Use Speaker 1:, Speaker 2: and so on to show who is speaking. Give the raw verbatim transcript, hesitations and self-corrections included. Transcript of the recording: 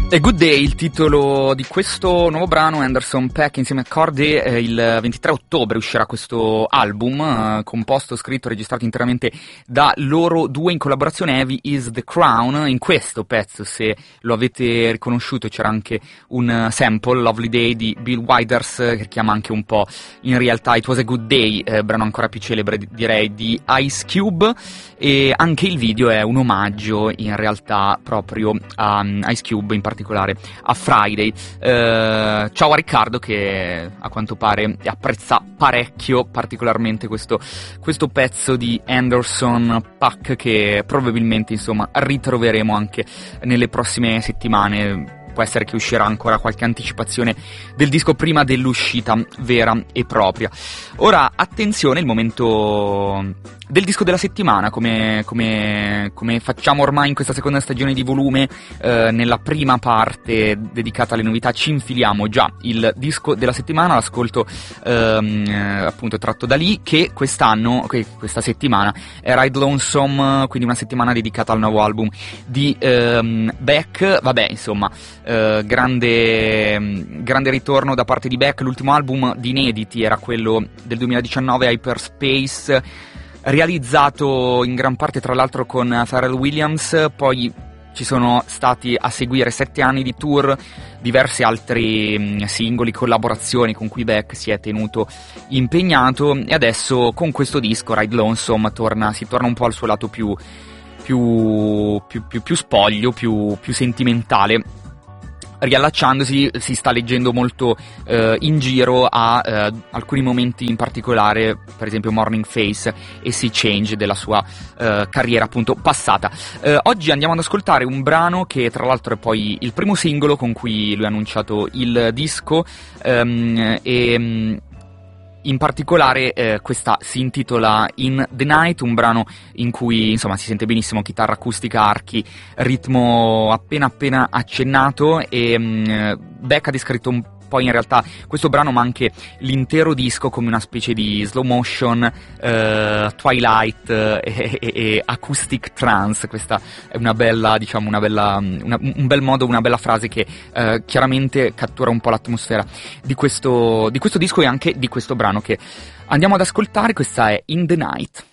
Speaker 1: A Good Day, il titolo di questo nuovo brano. Anderson .Paak insieme a Cordy. Eh, il ventitré ottobre uscirà questo album, eh, composto, scritto e registrato interamente da loro due in collaborazione. Heavy is the Crown. In questo pezzo, se lo avete riconosciuto, c'era anche un sample, Lovely Day di Bill Withers, che chiama anche un po' in realtà It Was a Good Day, eh, brano ancora più celebre direi di Ice Cube, e anche il video è un omaggio in realtà proprio a Ice Cube, in particolare a Friday. Eh, ciao a Riccardo, che a quanto pare apprezza parecchio particolarmente questo, questo pezzo di Anderson .Paak, che probabilmente insomma ritroveremo anche nelle prossime settimane. Può essere che uscirà ancora qualche anticipazione del disco prima dell'uscita vera e propria. Ora, attenzione, il momento del disco della settimana, come, come, come facciamo ormai in questa seconda stagione di Volume. Eh, nella prima parte dedicata alle novità ci infiliamo già il disco della settimana, l'ascolto ehm, appunto tratto da lì, che quest'anno, che questa settimana è Ride Lonesome, quindi una settimana dedicata al nuovo album di ehm, Beck. Vabbè, insomma, eh, grande, grande ritorno da parte di Beck. L'ultimo album di inediti era quello del duemiladiciannove, Hyperspace, realizzato in gran parte tra l'altro con Pharrell Williams. Poi ci sono stati a seguire sette anni di tour, diversi altri mh, singoli, collaborazioni con cui Beck si è tenuto impegnato, e adesso con questo disco Ride Lonesome torna, si torna un po' al suo lato più, più, più, più, più spoglio, più, più sentimentale. Riallacciandosi, si sta leggendo molto eh, in giro a eh, alcuni momenti in particolare, per esempio Morning Face e Sea Change della sua eh, carriera appunto passata. Eh, oggi andiamo ad ascoltare un brano che tra l'altro è poi il primo singolo con cui lui ha annunciato il disco, ehm, e in particolare eh, questa si intitola In the Night, un brano in cui insomma si sente benissimo chitarra acustica, archi, ritmo appena appena accennato, e mh, Beck ha descritto un po' in realtà questo brano, ma anche l'intero disco, come una specie di slow motion, eh, twilight eh, e, e, e acoustic trance. Questa è una bella, diciamo, una bella, una, un bel modo, una bella frase che eh, chiaramente cattura un po' l'atmosfera di questo, di questo disco e anche di questo brano che andiamo ad ascoltare. Questa è In the Night.